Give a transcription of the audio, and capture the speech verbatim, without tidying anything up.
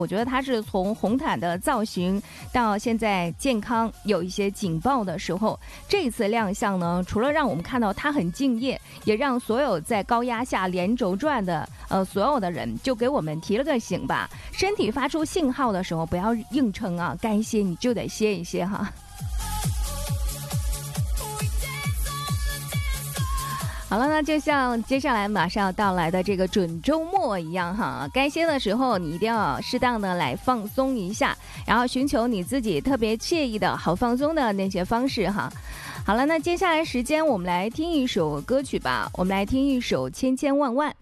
我觉得他是从红毯的造型到现在健康有一些警报的时候，这一次亮相呢，除了让我们看到他很敬业，也让所有在高压下连轴转的呃所有的人就给我们提了个醒吧，身体发出信号的时候不要硬撑啊，该歇你就得歇一歇哈。好了，那就像接下来马上要到来的这个准周末一样哈，该歇的时候你一定要适当的来放松一下，然后寻求你自己特别惬意的好放松的那些方式哈。好了，那接下来时间我们来听一首歌曲吧，我们来听一首《千千万万》。